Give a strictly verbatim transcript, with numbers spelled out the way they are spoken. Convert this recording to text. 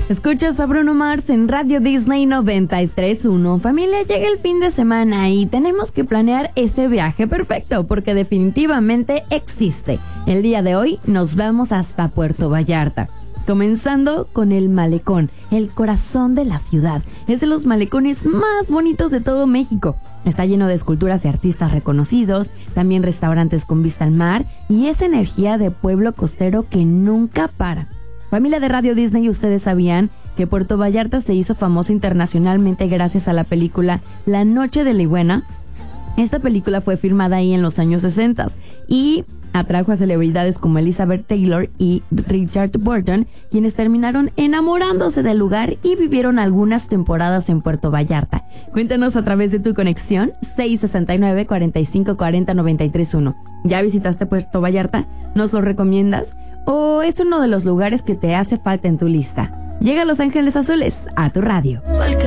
Escuchas a Bruno Mars en Radio Disney noventa y tres punto uno. Familia, llega el fin de semana y tenemos que planear ese viaje perfecto porque definitivamente existe. El día de hoy nos vamos hasta Puerto Vallarta. Comenzando con el Malecón, el corazón de la ciudad. Es de los malecones más bonitos de todo México. Está lleno de esculturas y artistas reconocidos, también restaurantes con vista al mar y esa energía de pueblo costero que nunca para. Familia de Radio Disney, ¿ustedes sabían que Puerto Vallarta se hizo famoso internacionalmente gracias a la película La Noche de la Iguana? Esta película fue filmada ahí en los años sesenta y atrajo a celebridades como Elizabeth Taylor y Richard Burton, quienes terminaron enamorándose del lugar y vivieron algunas temporadas en Puerto Vallarta. Cuéntanos a través de tu conexión seis sesenta y nueve, cuarenta y cinco cuarenta, noventa y tres uno. ¿Ya visitaste Puerto Vallarta? ¿Nos lo recomiendas? ¿O es uno de los lugares que te hace falta en tu lista? Llega a Los Ángeles Azules, a tu radio.